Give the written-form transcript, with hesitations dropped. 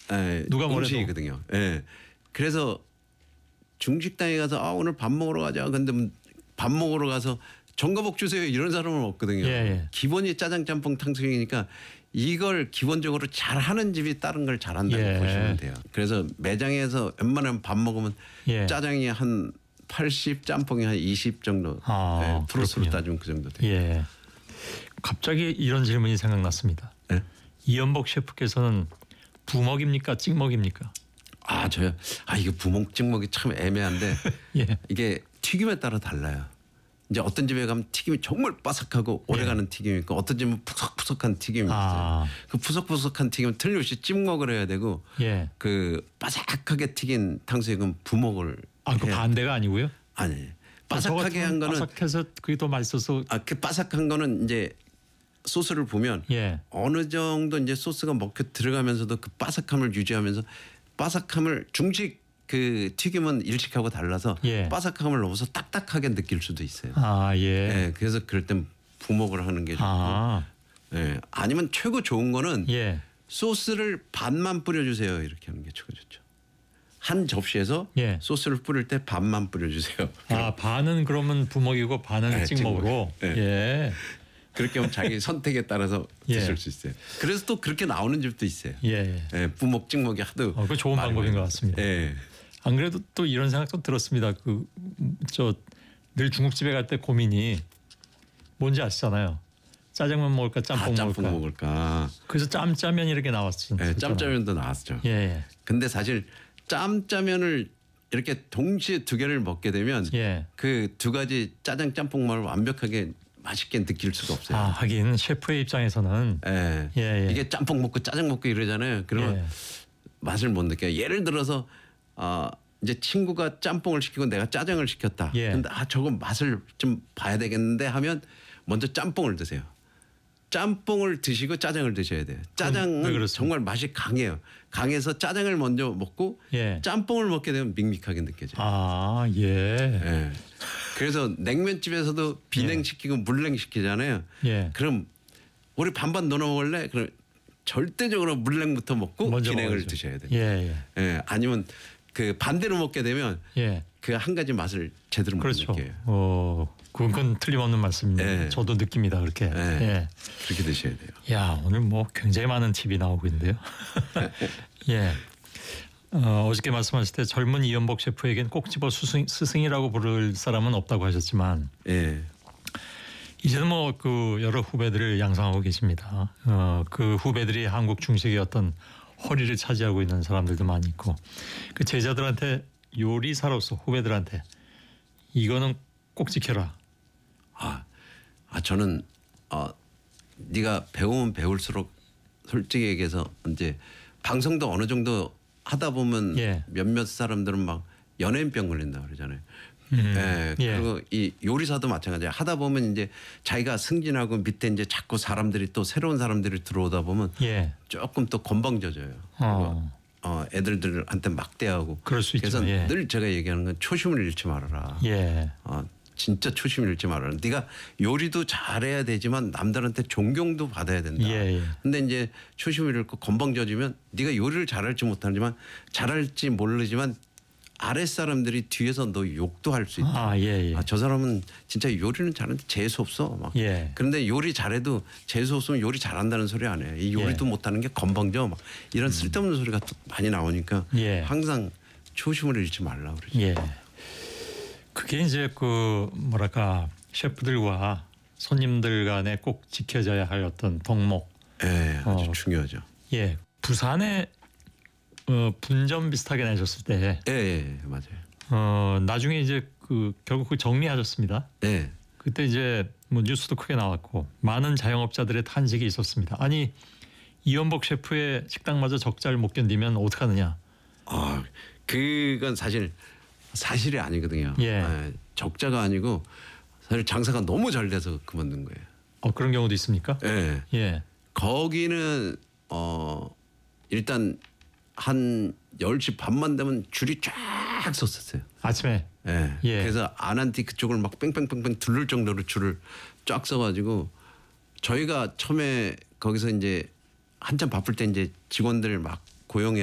누가 뭐래도 음식이거든요. 예. 그래서 중식당에 가서 오늘 밥 먹으러 가자. 근데 밥 먹으러 가서 전과복 주세요 이런 사람은 없거든요. 예. 기본이 짜장 짬뽕 탕수육이니까 이걸 기본적으로 잘하는 집이 다른 걸 잘한다고 보시면 돼요. 그래서 매장에서 웬만하면 밥 먹으면 짜장이 한 80, 짬뽕이 한 20 정도. 프로스로 따지면 그 정도 돼요. 예. 갑자기 이런 질문이 생각났습니다. 예? 이연복 셰프께서는 부먹입니까 찍먹입니까? 저요. 이거 부먹 찍먹이 참 애매한데 예. 이게 튀김에 따라 달라요. 이제 어떤 집에 가면 튀김이 정말 바삭하고 오래가는 튀김이 있고 어떤 집은 푸석푸석한 튀김이 있어요. 그 푸석푸석한 튀김은 틀림없이 찍먹을 해야 되고 그 바삭하게 튀긴 탕수육은 부먹을 그 반대가 아니고요? 아니. 바삭하게 한 거는 바삭해서 그게 더 맛있어서 그 바삭한 거는 이제 소스를 보면 어느 정도 이제 소스가 먹혀 들어가면서도 그 바삭함을 유지하면서 바삭함을 중식 그 튀김은 일식하고 달라서 바삭함을 넣어서 딱딱하게 느낄 수도 있어요. 그래서 그럴 땐 부먹을 하는 게 좋고 아니면 최고 좋은 거는 소스를 반만 뿌려주세요 이렇게 하는 게 최고 좋죠. 한 접시에서 소스를 뿌릴 때 반만 뿌려주세요. 반은 그러면 부먹이고 반은 찍먹으로. 그렇게 하면 자기 선택에 따라서 드실 수 있어요. 그래서 또 그렇게 나오는 집도 있어요. 부먹 찍먹이 하도. 그 좋은 방법인 것 같습니다. 안 그래도 또 이런 생각도 들었습니다. 늘 중국집에 갈 때 고민이 뭔지 아시잖아요. 짜장면 먹을까 짬뽕 먹을까. 그래서 짬짜면 이렇게 나왔었잖아요. 짬짜면도 나왔죠. 근데 사실 짬짜면을 이렇게 동시에 두 개를 먹게 되면 그 두 가지 짜장 짬뽕만을 완벽하게 맛있게 느낄 수가 없어요. 하긴 셰프의 입장에서는 이게 짬뽕 먹고 짜장 먹고 이러잖아요. 그러면 맛을 못 느껴요. 예를 들어서 이제 친구가 짬뽕을 시키고 내가 짜장을 시켰다. 근데 저건 맛을 좀 봐야 되겠는데 하면 먼저 짬뽕을 드세요. 짬뽕을 드시고 짜장을 드셔야 돼요. 짜장은 정말 맛이 강해요. 강해서 짜장을 먼저 먹고 짬뽕을 먹게 되면 밍밍하게 느껴져요. 그래서 냉면집에서도 비냉 시키고 물냉 시키잖아요. 그럼 우리 반반 넣어 먹을래? 그럼 절대적으로 물냉부터 먹고 비냉을 드셔야 돼요. 아니면 그 반대로 먹게 되면 그 한 가지 맛을 제대로 못 느껴요. 그건 틀림없는 말씀입니다. 저도 느낍니다. 그렇게. 그렇게 드셔야 돼요. 오늘 굉장히 많은 팁이 나오고 있는데요. 어저께 말씀하실 때 젊은 이연복 셰프에겐 꼭 집어 스승이라고 부를 사람은 없다고 하셨지만 이제는 여러 후배들을 양성하고 계십니다. 그 후배들이 한국 중식의 어떤 허리를 차지하고 있는 사람들도 많이 있고 그 제자들한테 요리사로서 후배들한테 이거는 꼭 지켜라. 저는 네가 배우면 배울수록 솔직히 얘기해서 이제 방송도 어느 정도 하다 보면 몇몇 사람들은 막 연예인병 걸린다 그러잖아요. 그리고 이 요리사도 마찬가지야. 하다 보면 이제 자기가 승진하고 밑에 이제 자꾸 사람들이 또 새로운 사람들이 들어오다 보면 조금 또 건방져져요. 애들한테 막대하고. 그럴 수 그래서 있죠. 늘 제가 얘기하는 건 초심을 잃지 말아라. 진짜 초심을 잃지 말아라. 네가 요리도 잘해야 되지만 남들한테 존경도 받아야 된다. 근데 이제 초심을 잃고 건방져지면 네가 요리를 잘할지 못하지만 잘할지 모르지만 아랫사람들이 뒤에서 너 욕도 할 수 있다. 저 사람은 진짜 요리는 잘하는데 재수 없어. 막. 그런데 요리 잘해도 재수 없으면 요리 잘한다는 소리 안 해요. 이 요리도 못하는 게 건방져. 막 이런 쓸데없는 소리가 많이 나오니까 항상 초심을 잃지 말라고 그러죠. 그게 이제 셰프들과 손님들 간에 꼭 지켜져야 할 어떤 덕목. 아주 중요하죠. 부산에 분점 비슷하게 내셨을 때. 맞아요. 나중에 이제 결국 정리하셨습니다. 그때 이제 뉴스도 크게 나왔고 많은 자영업자들의 탄식이 있었습니다. 아니 이연복 셰프의 식당마저 적자를 못 견디면 어떡하느냐. 그건 사실이 아니거든요. 적자가 아니고 사실 장사가 너무 잘 돼서 그만둔 거예요. 그런 경우도 있습니까? 거기는 일단 한 10시 반만 되면 줄이 쫙 섰었어요. 아침에. 그래서 아난티 그쪽을 막 뺑뺑뺑뺑 둘를 정도로 줄을 쫙 서가지고 저희가 처음에 거기서 이제 한참 바쁠 때 이제 직원들 막 고용해